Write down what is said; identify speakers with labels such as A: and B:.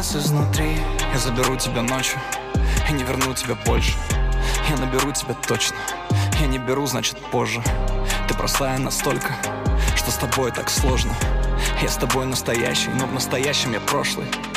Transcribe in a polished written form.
A: изнутри. Я заберу тебя ночью и не верну тебя больше. Я наберу тебя точно. Я не беру, значит позже. Ты простая настолько, что с тобой так сложно. Я с тобой настоящий, но в настоящем я прошлый.